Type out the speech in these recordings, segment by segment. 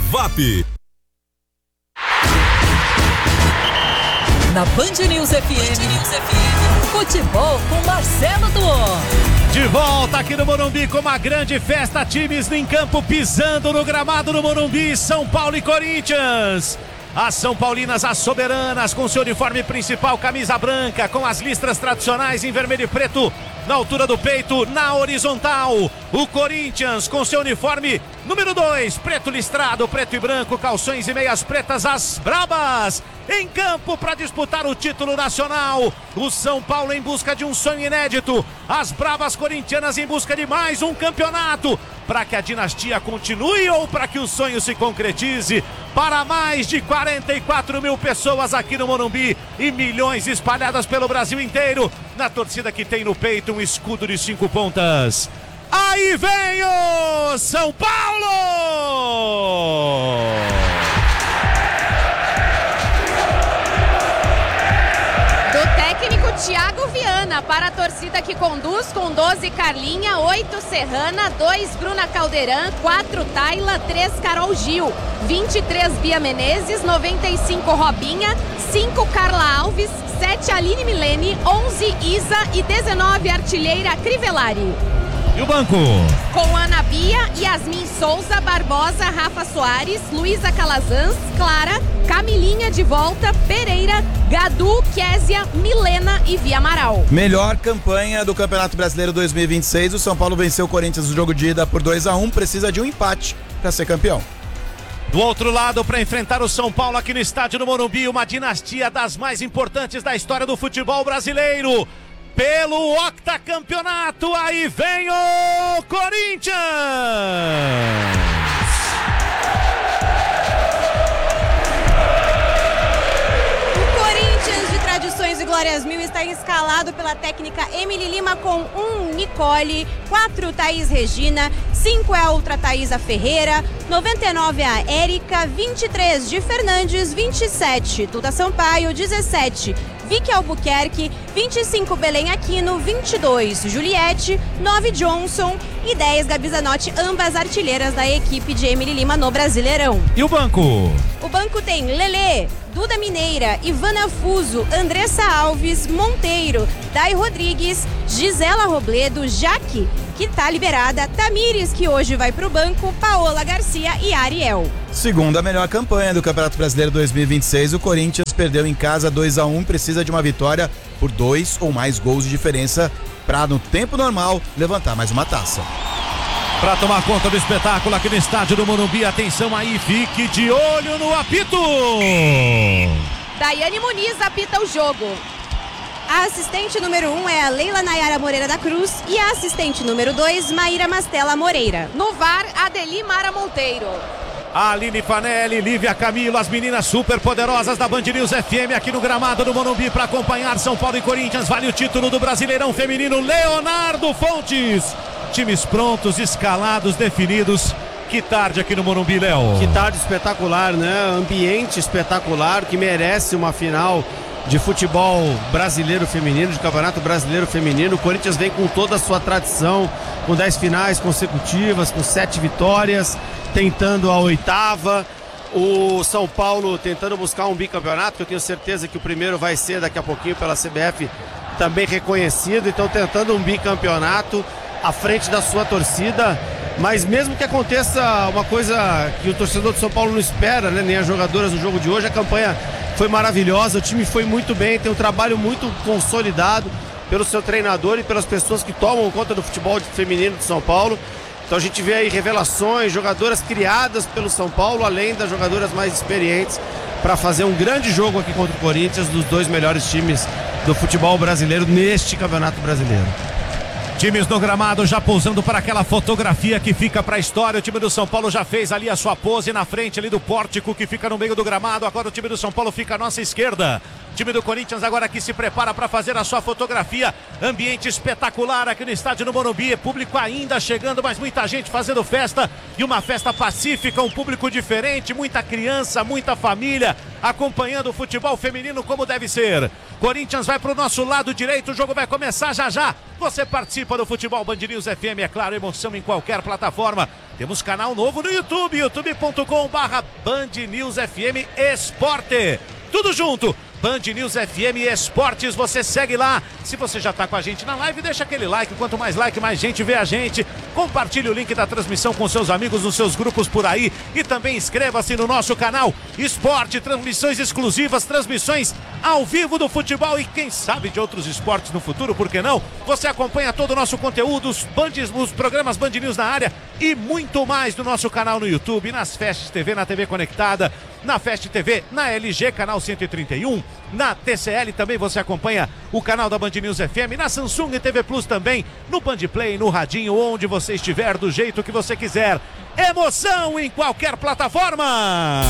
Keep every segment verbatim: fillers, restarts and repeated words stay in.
V A P. Na Band News F M, futebol com Marcelo Duó. De volta aqui no Morumbi com uma grande festa, times em campo pisando no gramado do Morumbi, São Paulo e Corinthians. As São Paulinas, as soberanas, com seu uniforme principal, camisa branca, com as listras tradicionais em vermelho e preto, na altura do peito, na horizontal. O Corinthians, com seu uniforme número dois, preto listrado, preto e branco, calções e meias pretas, as brabas, em campo para disputar o título nacional. O São Paulo em busca de um sonho inédito, as bravas corintianas em busca de mais um campeonato, para que a dinastia continue ou para que o sonho se concretize. Para mais de quarenta e quatro mil pessoas aqui no Morumbi e milhões espalhadas pelo Brasil inteiro, na torcida que tem no peito um escudo de cinco pontas. Aí vem o São Paulo! Do técnico Thiago Viana para a torcida que conduz com doze Carlinha, oito Serrana, dois Bruna Caldeirão, quatro Tayla, três Carol Gil, vinte e três Bia Menezes, noventa e cinco Robinha, cinco Carla Alves, sete Aline Milene, onze Isa e dezenove Artilheira Crivellari. E o banco? Com Ana Bia, Yasmin Souza, Barbosa, Rafa Soares, Luísa Calazans, Clara, Camilinha de volta, Pereira, Gadu, Késia, Milena e Via Amaral. Melhor campanha do Campeonato Brasileiro dois mil e vinte e seis, o São Paulo venceu o Corinthians no jogo de ida por dois a um, precisa de um empate para ser campeão. Do outro lado, para enfrentar o São Paulo aqui no estádio do Morumbi, uma dinastia das mais importantes da história do futebol brasileiro. Pelo octacampeonato, aí vem o Corinthians! O Corinthians de tradições e glórias mil está escalado pela técnica Emily Lima com um Nicole, quatro Thaís Regina, cinco é a outra Thaísa Ferreira, noventa e nove é a Érica, vinte e três de Fernandes, vinte e sete Duda Sampaio, dezessete Vicky Albuquerque, vinte e cinco Belém Aquino, vinte e dois Juliette, nove Johnson e dez Gabi Zanotti, ambas artilheiras da equipe de Emily Lima no Brasileirão. E o banco? O banco tem Lelê, Duda Mineira, Ivana Fuso, Andressa Alves, Monteiro, Dai Rodrigues, Gisela Robledo, Jaque, que tá liberada, Tamires, que hoje vai pro banco, Paola Garcia e Ariel. Segunda melhor campanha do Campeonato Brasileiro dois mil e vinte e seis, o Corinthians perdeu em casa dois a um, precisa de uma vitória por dois ou mais gols de diferença para, no tempo normal, levantar mais uma taça. Para tomar conta do espetáculo aqui no estádio do Morumbi, atenção aí, fique de olho no apito! Daiane Muniz apita o jogo. A assistente número um é a Leila Nayara Moreira da Cruz e a assistente número dois, Maíra Mastella Moreira. No V A R, Adeli Mara Monteiro. Aline Fanelli, Lívia Camilo, as meninas super poderosas da Band News F M aqui no gramado do Morumbi para acompanhar São Paulo e Corinthians. Vale o título do Brasileirão Feminino, Leonardo Fontes. Times prontos, escalados, definidos. Que tarde aqui no Morumbi, Léo. Que tarde espetacular, né? Ambiente espetacular que merece uma final de futebol brasileiro feminino, de campeonato brasileiro feminino. O Corinthians vem com toda a sua tradição, com dez finais consecutivas, com sete vitórias, tentando a oitava. O São Paulo tentando buscar um bicampeonato, que eu tenho certeza que o primeiro vai ser daqui a pouquinho pela C B F também reconhecido. Então tentando um bicampeonato à frente da sua torcida. Mas mesmo que aconteça uma coisa que o torcedor do São Paulo não espera, né? Nem as jogadoras do jogo de hoje, a campanha foi maravilhosa, o time foi muito bem, tem um trabalho muito consolidado pelo seu treinador e pelas pessoas que tomam conta do futebol feminino de São Paulo. Então a gente vê aí revelações, jogadoras criadas pelo São Paulo, além das jogadoras mais experientes, para fazer um grande jogo aqui contra o Corinthians, dos dois melhores times do futebol brasileiro neste Campeonato Brasileiro. Times no gramado já pousando para aquela fotografia que fica para a história. O time do São Paulo já fez ali a sua pose na frente ali do pórtico que fica no meio do gramado. Agora o time do São Paulo fica à nossa esquerda. O time do Corinthians agora que se prepara para fazer a sua fotografia. Ambiente espetacular aqui no estádio no Morumbi. Público ainda chegando, mas muita gente fazendo festa. E uma festa pacífica, um público diferente. Muita criança, muita família acompanhando o futebol feminino como deve ser. Corinthians vai para o nosso lado direito. O jogo vai começar já já. Você participa do Futebol Band News F M, é claro, emoção em qualquer plataforma. Temos canal novo no YouTube, youtube ponto com barra Band News F M Esporte. Tudo junto. Band News F M Esportes, você segue lá. Se você já está com a gente na live, deixa aquele like. Quanto mais like, mais gente vê a gente. Compartilhe o link da transmissão com seus amigos nos seus grupos por aí. E também inscreva-se no nosso canal Esporte, transmissões exclusivas, transmissões ao vivo do futebol e quem sabe de outros esportes no futuro, por que não? Você acompanha todo o nosso conteúdo, os, bandes, os programas Band News na área e muito mais no nosso canal no YouTube, nas Fest T V, na T V Conectada, na Fest T V, na L G, canal cento e trinta e um, na T C L também você acompanha o canal da Band News F M, na Samsung e T V Plus também, no Band Play, no radinho, onde você estiver, do jeito que você quiser. Emoção em qualquer plataforma.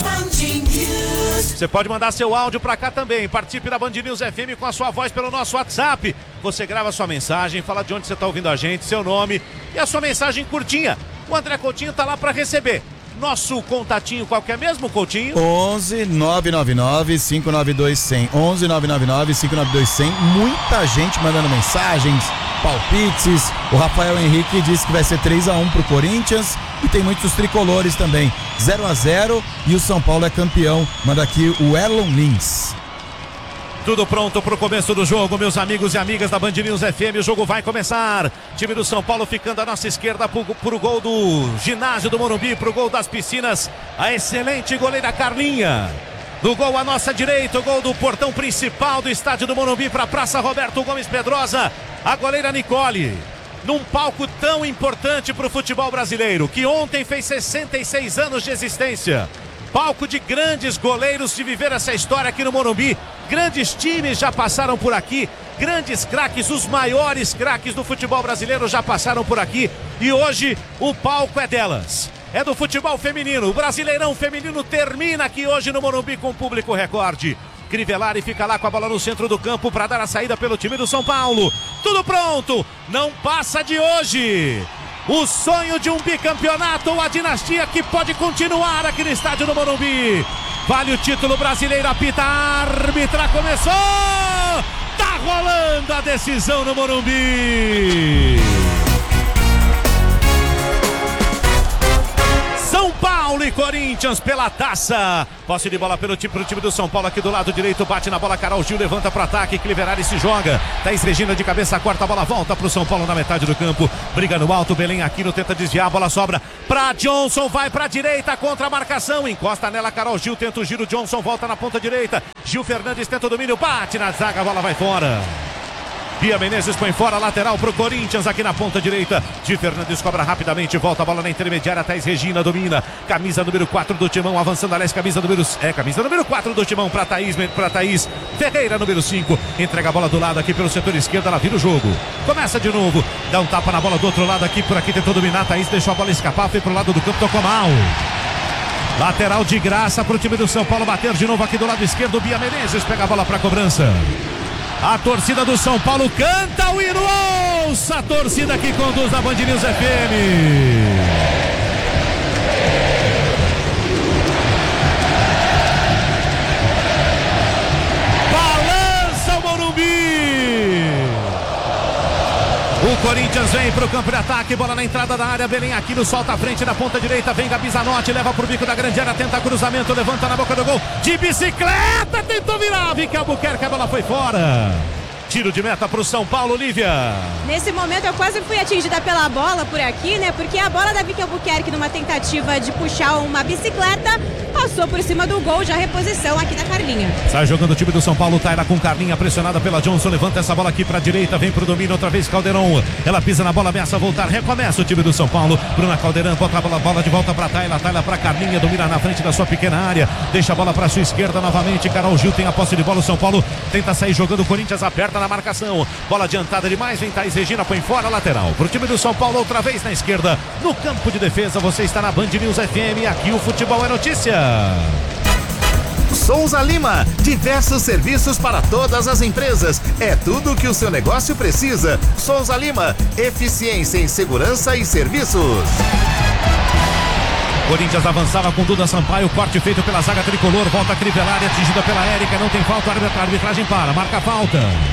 Você pode mandar seu áudio pra cá também. Participe da Band News F M com a sua voz pelo nosso WhatsApp. Você grava sua mensagem, fala de onde você tá ouvindo a gente, seu nome e a sua mensagem curtinha. O André Coutinho tá lá pra receber. Nosso contatinho, qual que é mesmo, Coutinho? onze nove nove nove cinco nove dois zero zero. onze nove nove nove cinco nove dois zero zero. Muita gente mandando mensagens, palpites. O Rafael Henrique disse que vai ser três a um pro Corinthians. E tem muitos tricolores também. zero a zero e o São Paulo é campeão. Manda aqui o Erlon Lins. Tudo pronto para o começo do jogo, meus amigos e amigas da Band News F M. O jogo vai começar. Time do São Paulo ficando à nossa esquerda para o gol do ginásio do Morumbi, para o gol das piscinas. A excelente goleira Carlinha. Do gol à nossa direita, o gol do portão principal do estádio do Morumbi para a Praça Roberto Gomes Pedrosa. A goleira Nicole. Num palco tão importante para o futebol brasileiro, que ontem fez sessenta e seis anos de existência. Palco de grandes goleiros de viver essa história aqui no Morumbi. Grandes times já passaram por aqui. Grandes craques, os maiores craques do futebol brasileiro já passaram por aqui. E hoje o palco é delas. É do futebol feminino. O Brasileirão Feminino termina aqui hoje no Morumbi com público recorde. Crivellari fica lá com a bola no centro do campo para dar a saída pelo time do São Paulo. Tudo pronto. Não passa de hoje. O sonho de um bicampeonato ou a dinastia que pode continuar aqui no estádio do Morumbi. Vale o título brasileiro, apita a árbitra, começou! Tá rolando a decisão no Morumbi. São Paulo e Corinthians pela taça. Posse de bola pelo time, pro time do São Paulo aqui do lado direito. Bate na bola, Carol Gil levanta para ataque. Crivellari se joga. Thaís Regina de cabeça, corta a bola, volta pro São Paulo na metade do campo. Briga no alto, Belém Aquino tenta desviar, a bola sobra pra Johnson. Vai pra direita contra a marcação. Encosta nela, Carol Gil tenta o giro. Johnson volta na ponta direita. Gil Fernandes tenta o domínio, bate na zaga, a bola vai fora. Bia Menezes põe fora, lateral pro Corinthians aqui na ponta direita. Di Fernandes cobra rapidamente, volta a bola na intermediária. Thaís Regina domina, camisa número quatro do Timão, avançando aliás, camisa número é camisa número quatro do Timão para Thaís, para Thaís Ferreira, número cinco. Entrega a bola do lado aqui pelo setor esquerdo, ela vira o jogo. Começa de novo, dá um tapa na bola do outro lado aqui, por aqui tentou dominar. Thaís deixou a bola escapar, foi pro lado do campo, tocou mal. Lateral de graça pro time do São Paulo bater de novo aqui do lado esquerdo. Bia Menezes pega a bola para cobrança. A torcida do São Paulo canta o hino. Ouça a torcida que conduz a Band News F M. Balança o Morumbi. O Corinthians vem pro campo de ataque, bola na entrada da área, Belém Aquino solta a frente na ponta direita, vem Gabi Zanotti, leva pro bico da grande área, tenta cruzamento, levanta na boca do gol, de bicicleta, tentou virar, Vicky Albuquerque, a bola foi fora. Tiro de meta pro São Paulo, Lívia. Nesse momento eu quase fui atingida pela bola por aqui, né? Porque a bola da Vicky Albuquerque, numa tentativa de puxar uma bicicleta, passou por cima do gol, já reposição aqui da Carlinha. Sai jogando o time do São Paulo, Taira com Carlinha, pressionada pela Johnson, levanta essa bola aqui pra direita, vem pro domínio, outra vez Caldeirão. Ela pisa na bola, ameaça voltar, recomeça o time do São Paulo. Bruna Caldeirão, bota a bola, bola de volta pra Taira, Taira pra Carlinha, domina na frente da sua pequena área, deixa a bola pra sua esquerda novamente, Carol Gil tem a posse de bola, o São Paulo tenta sair jogando, o Corinthians aperta na marcação. Bola adiantada demais, vem Thaís Regina, põe fora, lateral pro time do São Paulo, outra vez na esquerda, no campo de defesa. Você está na Band News F M, aqui o futebol é notícia. Souza Lima, diversos serviços para todas as empresas, é tudo o que o seu negócio precisa. Souza Lima, eficiência em segurança e serviços. Corinthians avançava com Duda Sampaio, corte feito pela zaga tricolor, volta a Crivellari, atingida pela Érica, não tem falta, a arbitragem para, marca a falta.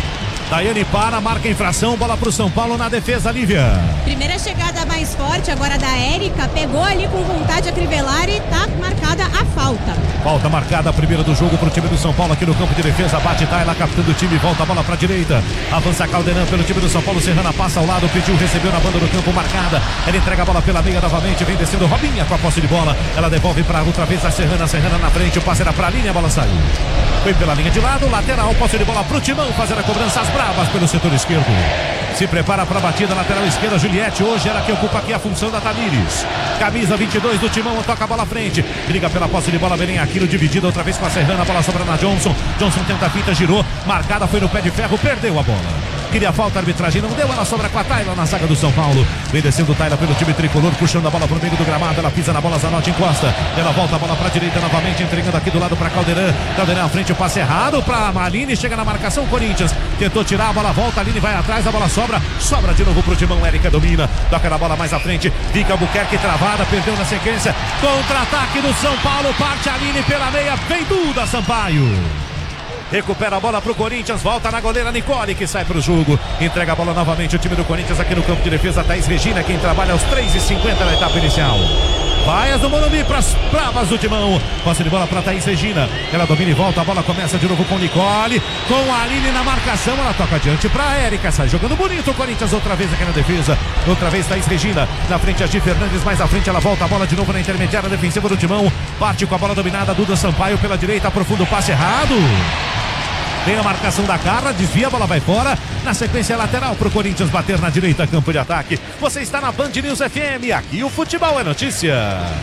Daiane para, marca infração, bola pro São Paulo na defesa, Lívia. Primeira chegada mais forte agora da Érica, pegou ali com vontade a Crivellari e tá marcada a falta. Falta marcada, a primeira do jogo pro time do São Paulo aqui no campo de defesa, bate Tayla, capitão do time, volta a bola pra direita, avança Caldeirão pelo time do São Paulo, Serrana passa ao lado, pediu, recebeu na banda do campo, marcada, ela entrega a bola pela meia novamente, vem descendo Robinha com a posse de bola, ela devolve pra outra vez a Serrana, Serrana na frente, o passe era pra linha, a bola saiu. Foi pela linha de lado, lateral, posse de bola pro Timão, fazendo a cobrança às bravas pelo setor esquerdo. Se prepara para a batida, lateral esquerda, Juliette, hoje ela que ocupa aqui a função da Tamires. Camisa vinte e dois do Timão, toca a bola à frente, briga pela posse de bola, Belém Aquino dividida outra vez com a Serrana, a bola sobra na Johnson, Johnson tenta a fita, girou, marcada, foi no pé de ferro, perdeu a bola. Queria falta, a arbitragem não deu, ela sobra com a Tayla na zaga do São Paulo. Vem descendo Tayla pelo time tricolor, puxando a bola pro meio do gramado, ela pisa na bola, Zanotti encosta, ela volta a bola pra direita novamente, entregando aqui do lado pra Caldeirão, Caldeirão à frente, o passe errado pra Maline, chega na marcação, Corinthians, tentou tirar a bola, volta, Aline vai atrás, a bola sobra, sobra de novo pro Timão, Érica domina, toca na bola mais à frente, fica Albuquerque travada, perdeu na sequência, contra-ataque do São Paulo, parte Aline pela meia, vem Duda Sampaio. Recupera a bola pro Corinthians, volta na goleira Nicole que sai pro jogo, entrega a bola novamente o time do Corinthians aqui no campo de defesa, Thaís Regina, quem trabalha aos três e cinquenta na etapa inicial. Vai as do Morumbi pras bravas do Timão, passe de bola pra Thaís Regina, ela domina e volta, a bola começa de novo com Nicole, com a Aline na marcação, ela toca adiante pra Érica, sai jogando bonito o Corinthians outra vez aqui na defesa, outra vez Thaís Regina, na frente a Gi Fernandes, mais à frente ela volta a bola de novo na intermediária defensiva do Timão, parte com a bola dominada, Duda Sampaio pela direita, aprofunda o passe errado. Tem a marcação da Carla, desvia, a bola vai fora. Na sequência lateral pro Corinthians bater na direita, campo de ataque. Você está na Band News F M, aqui o futebol é notícia.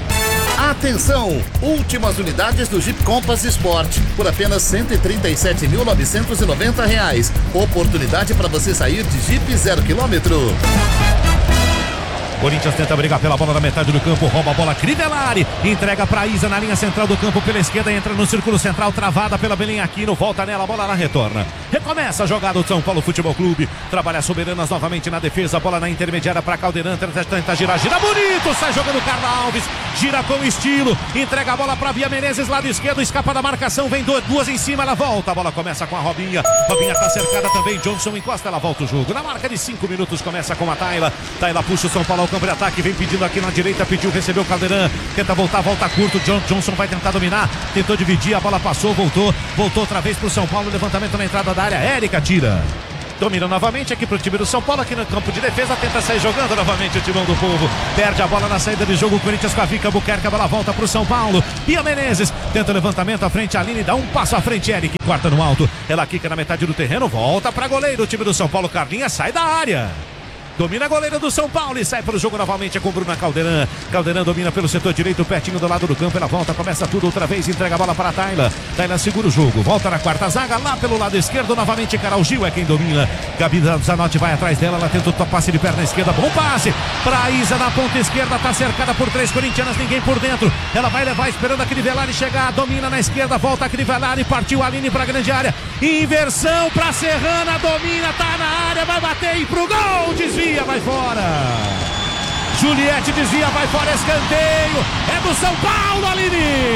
Atenção! Últimas unidades do Jeep Compass Sport por apenas cento e trinta e sete mil novecentos e noventa reais. Oportunidade para você sair de Jeep zero quilômetro. Corinthians tenta brigar pela bola na metade do campo, rouba a bola, Crivellari, entrega pra Isa na linha central do campo, pela esquerda, entra no círculo central, travada pela Belém Aquino, volta nela, a bola lá retorna. Recomeça a jogada do São Paulo Futebol Clube, trabalha Soberanas novamente na defesa, bola na intermediária pra Caldeirão, tenta, tenta girar, gira bonito, sai jogando Carla Alves, gira com estilo, entrega a bola pra Bia Menezes, lado esquerdo, escapa da marcação, vem duas, duas em cima, ela volta, a bola começa com a Robinha, Robinha tá cercada também, Johnson encosta, ela volta o jogo, na marca de cinco minutos começa com a Tayla, Tayla puxa o São Paulo ao campo de ataque, vem pedindo aqui na direita, pediu, recebeu o Caldeirão, tenta voltar, volta curto, John, Johnson vai tentar dominar, tentou dividir, a bola passou, voltou, voltou outra vez pro São Paulo, levantamento na entrada da área, Érica tira. Domina novamente aqui pro time do São Paulo, aqui no campo de defesa, tenta sair jogando novamente o Timão do Povo, perde a bola na saída de jogo, o Corinthians com a Vika Albuquerque, a bola volta pro São Paulo, Bia Menezes, tenta o levantamento à frente, a Aline dá um passo à frente, Eric, quarta no alto, ela quica na metade do terreno, volta pra goleiro, o time do São Paulo, Carlinha sai da área. Domina a goleira do São Paulo e sai para o jogo novamente com Bruna Caldeirão. Caldeirão domina pelo setor direito, pertinho do lado do campo. Ela volta, começa tudo outra vez, entrega a bola para a Tayla. Tayla segura o jogo, volta na quarta zaga, lá pelo lado esquerdo. Novamente Carol Gil é quem domina. Gabi Zanotti vai atrás dela, ela tenta o passe de perna esquerda. Bom passe para Isa na ponta esquerda, está cercada por três corintianas, ninguém por dentro. Ela vai levar esperando a Crivellari chegar, domina na esquerda, volta a Crivellari, partiu a Aline para a grande área. Inversão para Serrana, domina, tá na área, vai bater e pro gol, desvia. Vai fora. Juliette desvia, vai fora, escanteio. É do São Paulo, Aline.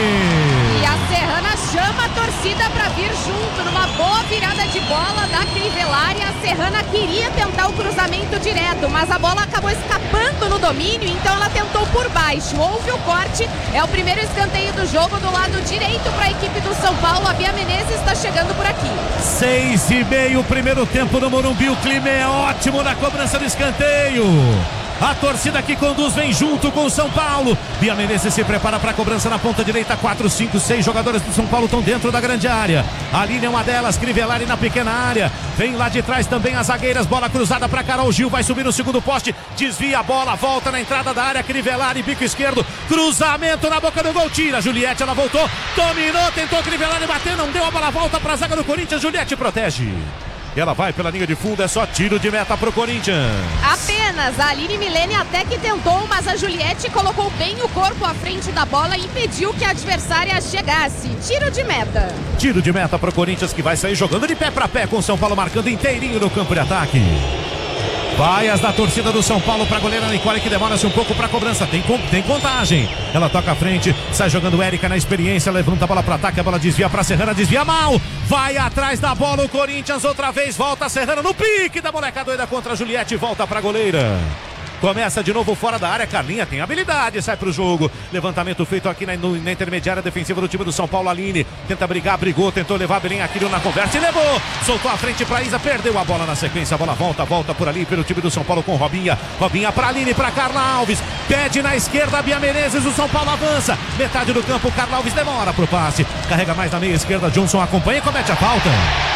E a Serrana chama a torcida para vir junto. Numa boa virada de bola da Crivellari, a Serrana queria tentar o cruzamento direto, mas a bola acabou escapando no domínio, então ela tentou por baixo. Houve o corte, é o primeiro escanteio do jogo do lado direito para a equipe do São Paulo. A Bia Menezes está chegando por aqui. Seis e meio, primeiro tempo no Morumbi. O clima é ótimo na cobrança do escanteio. A torcida que conduz vem junto com o São Paulo. Bia Menezes se prepara para a cobrança na ponta direita. quatro, cinco, seis jogadores do São Paulo estão dentro da grande área. A Aline é uma delas, Crivellari na pequena área. Vem lá de trás também as zagueiras. Bola cruzada para Carol Gil, vai subir no segundo poste. Desvia a bola, volta na entrada da área. Crivellari, bico esquerdo. Cruzamento na boca do gol, tira. Juliette, ela voltou, dominou, tentou Crivellari bater, não deu, a bola volta para a zaga do Corinthians. Juliette protege. Ela vai pela linha de fundo, é só tiro de meta pro Corinthians. Apenas, a Aline Milene até que tentou, mas a Juliette colocou bem o corpo à frente da bola e impediu que a adversária chegasse. Tiro de meta. Tiro de meta pro Corinthians, que vai sair jogando de pé pra pé com o São Paulo marcando inteirinho no campo de ataque. Vaias da torcida do São Paulo para a goleira Nicole, que demora-se um pouco para a cobrança. Tem, tem contagem. Ela toca à frente, sai jogando Érica na experiência, levanta a bola para ataque, a bola desvia para Serrana, desvia mal. Vai atrás da bola o Corinthians outra vez, volta a Serrana no pique da moleca doida contra a Juliette, volta para a goleira. Começa de novo fora da área, Carlinha tem habilidade, sai pro jogo. Levantamento feito aqui na, no, na intermediária defensiva do time do São Paulo. Aline tenta brigar, brigou, tentou levar Belém Aquino na conversa e levou. Soltou a frente pra Isa, perdeu a bola na sequência. A bola volta, volta por ali pelo time do São Paulo com Robinha. Robinha pra Aline, pra Carla Alves. Pede na esquerda, Bia Menezes, o São Paulo avança. Metade do campo, Carla Alves demora pro passe. Carrega mais na meia esquerda, Johnson acompanha e comete a falta.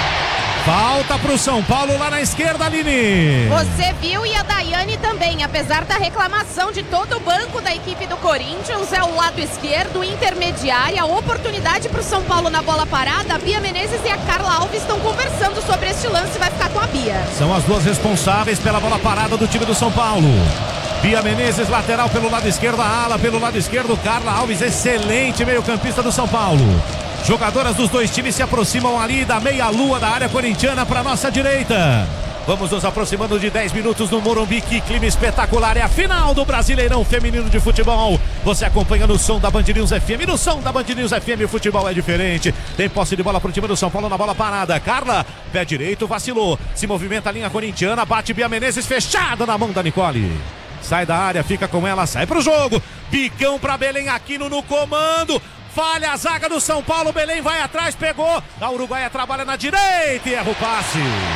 Falta pro São Paulo lá na esquerda, Aline. Você viu e a Daiane também, apesar da reclamação de todo o banco da equipe do Corinthians, é o lado esquerdo, intermediária, oportunidade pro São Paulo na bola parada. A Bia Menezes e a Carla Alves estão conversando sobre este lance, vai ficar com a Bia. São as duas responsáveis pela bola parada do time do São Paulo. Bia Menezes, lateral pelo lado esquerdo, a ala pelo lado esquerdo, Carla Alves, excelente meio campista do São Paulo. Jogadoras dos dois times se aproximam ali da meia-lua da área corintiana para nossa direita. Vamos nos aproximando de dez minutos no Morumbi. Que clima espetacular, é a final do Brasileirão Feminino de Futebol. Você acompanha no som da Band News F M. No som da Band News F M, o futebol é diferente. Tem posse de bola pro time do São Paulo na bola parada. Carla, pé direito, vacilou. Se movimenta a linha corintiana, bate Bia Menezes, fechada na mão da Nicole. Sai da área, fica com ela, sai pro jogo. Picão pra Belém Aquino no comando. Falha a zaga do São Paulo, Belém vai atrás, pegou. A Uruguaia trabalha na direita e erra o passe.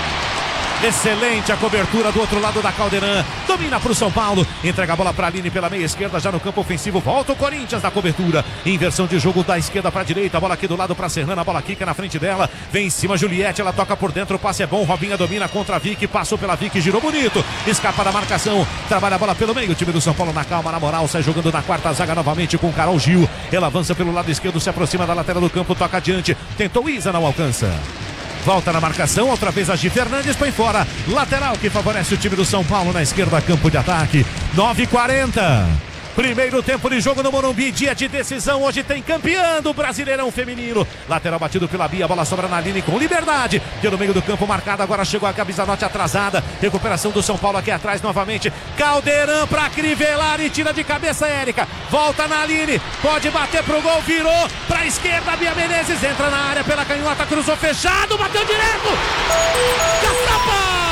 Excelente a cobertura do outro lado da Caldeirão. Domina para o São Paulo. Entrega a bola para a Aline pela meia esquerda, já no campo ofensivo. Volta o Corinthians na cobertura. Inversão de jogo da esquerda para a direita. A bola aqui do lado para Serrana. A bola quica na frente dela. Vem em cima Juliette. Ela toca por dentro. O passe é bom. Robinha domina contra a Vicky. Passou pela Vicky. Girou bonito. Escapa da marcação. Trabalha a bola pelo meio. O time do São Paulo na calma, na moral. Sai jogando na quarta zaga novamente com Carol Gil. Ela avança pelo lado esquerdo. Se aproxima da lateral do campo. Toca adiante. Tentou Isa, não alcança. Volta na marcação, outra vez a Gi Fernandes, põe fora. Lateral que favorece o time do São Paulo na esquerda, campo de ataque. nove e quarenta. Primeiro tempo de jogo no Morumbi, dia de decisão. Hoje tem campeão do Brasileirão Feminino. Lateral batido pela Bia, bola sobra na Aline com liberdade. Pelo meio do campo marcado, agora chegou a Gabi Zanotti atrasada. Recuperação do São Paulo aqui atrás novamente. Caldeirão pra crivelar e tira de cabeça Érica. Volta na Aline, pode bater pro gol, virou pra esquerda. Bia Menezes entra na área pela canhota, cruzou fechado, bateu direto. Caçapa!